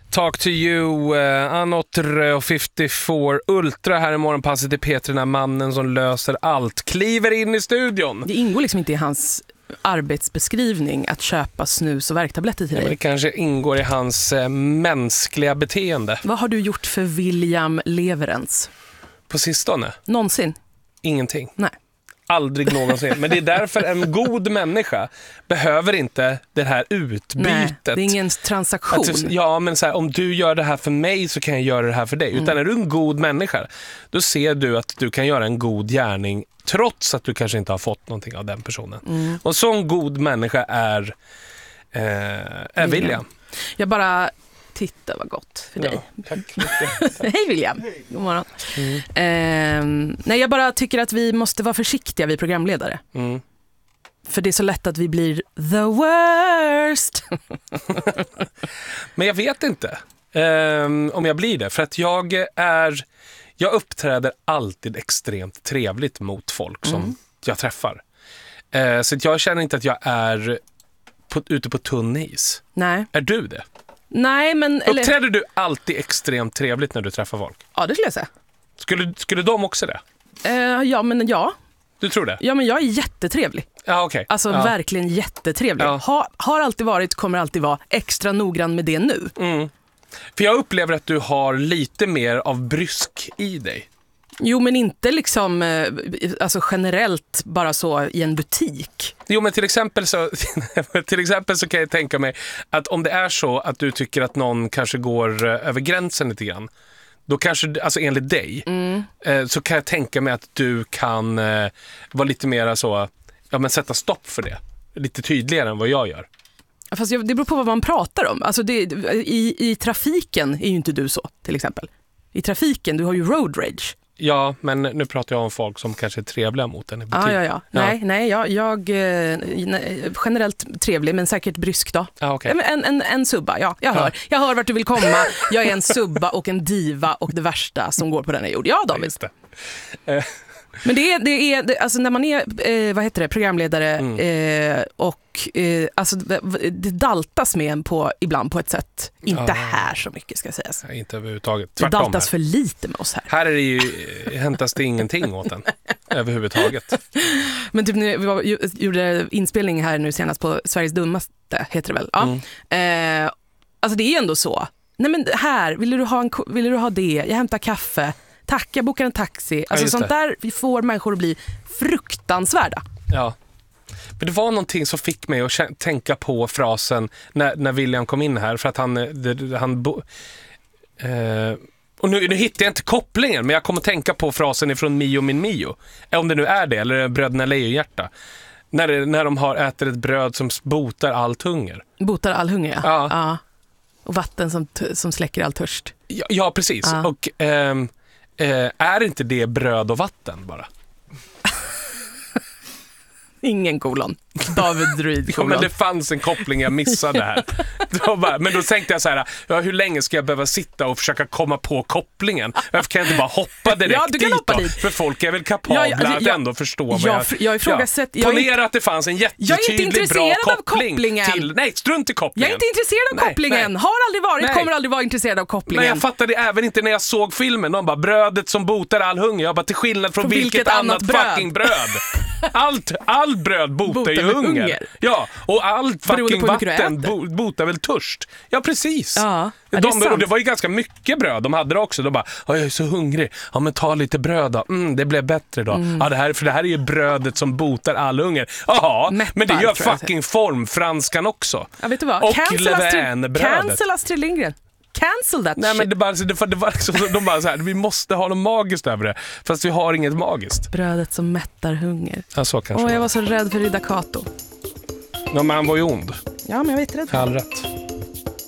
Talk to you, Anotre och 54 Ultra här i morgonpasset i Peter, när mannen som löser allt kliver in i studion. Det ingår liksom inte i hans arbetsbeskrivning att köpa snus och värktabletter till dig. Men det kanske ingår i hans mänskliga beteende. Vad har du gjort för William Leverens? På sistone? Någonsin? Ingenting. Nej. Aldrig någonsin. Men det är därför en god människa behöver inte det här utbytet. Nej, det är ingen transaktion. Ja, men så här, om du gör det här för mig så kan jag göra det här för dig. Utan är du en god människa, då ser du att du kan göra en god gärning trots att du kanske inte har fått någonting av den personen. Och så en god människa är William. Jag bara... Titta vad gott för dig. Ja, tack mycket. Hej William. God morgon. Nej, jag bara tycker att vi måste vara försiktiga, vi programledare. För det är så lätt att vi blir the worst. Men jag vet inte om jag blir det. För att jag uppträder alltid extremt trevligt mot folk som jag träffar. Så jag känner inte att jag är ute på tunn is. Nej. Är du det? Nej, men... Uppträder du alltid extremt trevligt när du träffar folk? Ja, det skulle jag säga. Skulle de också det? Ja, men ja. Du tror det? Ja, men jag är jättetrevlig. Ja, okej. Alltså verkligen jättetrevlig. Ja. Har alltid varit, kommer alltid vara extra noggrann med det nu. För jag upplever att du har lite mer av brysk i dig. Jo, men inte liksom alltså generellt bara så i en butik. Jo, men till exempel så kan jag tänka mig att om det är så att du tycker att någon kanske går över gränsen lite grann, då kanske, alltså enligt dig, så kan jag tänka mig att du kan vara lite mer så, ja, men sätta stopp för det. Lite tydligare än vad jag gör. Fast det beror på vad man pratar om. Alltså i trafiken är ju inte du så, till exempel. I trafiken, du har ju road rage. Ja, men nu pratar jag om folk som kanske är trevliga mot en i butik. Ja. Nej, jag generellt trevlig, men säkert brysk då. Okay. En subba, ja. Jag hör vart du vill komma. Jag är en subba och en diva och det värsta som går på denna jord. Ja, David. Just det. Men det är alltså när man är programledare och alltså det daltas med en ibland på ett sätt. Inte här så mycket ska sägas. Nej, inte överhuvudtaget. Tvärtom, det daltas för lite med oss här. Här är det ju, hämtas det ingenting åt en överhuvudtaget. Men typ vi gjorde inspelning här nu senast på Sveriges dummaste, heter det väl? Ja. Alltså det är ändå så. Nej, men här, vill du ha det? Jag hämtar kaffe. Tack, jag bokar en taxi. Alltså sånt där får människor att bli fruktansvärda. Ja. Men det var någonting som fick mig att tänka på frasen när William kom in här. För att och nu hittar jag inte kopplingen, men jag kommer att tänka på frasen ifrån Mio min Mio. Om det nu är det, eller Bröderna Lejonhjärta. När de äter ett bröd som botar allt hunger. Botar all hunger, ja. Ja. Och vatten som släcker all törst. Ja, precis. Ja. Och är inte det bröd och vatten bara? Ingen kolon. David Druid kolon. Ja, men det fanns en koppling, jag missade här. Men då tänkte jag så här, hur länge ska jag behöva sitta och försöka komma på kopplingen? Varför kan jag inte bara hoppa direkt dit då? För folk är väl kapabla att ändå förstå vad jag ifrågasätter. Ponera att det fanns en jättetydlig bra koppling till... Nej, strunt i kopplingen. Jag är inte intresserad av kopplingen. Har aldrig varit, kommer aldrig vara intresserad av kopplingen. Nej, jag fattade även inte när jag såg filmen. De bara, brödet som botar all hunger. Jag bara, till skillnad från vilket annat fucking bröd. Allt bröd botar ju hunger. Ja, och allt fucking vatten botar väl törst. Ja, precis. Ja, det var ju ganska mycket bröd de hade också. De bara, jag är så hungrig. Ja, men ta lite bröd då. Det blev bättre då. Ja, det här är ju brödet som botar all hunger. Jaha, men det gör fucking formfranskan också. Ja, vet du vad? Och Levain-brödet. Cancel Astrid Lindgren. Cancel that Nej, men det var liksom, de bara så här, vi måste ha något magiskt över det. Fast vi har inget magiskt. Brödet som mättar hunger. Ja, så kanske. Jag var så rädd för Ida Kato. Ja, men han var ju ond. Ja, men jag vet det. All rätt.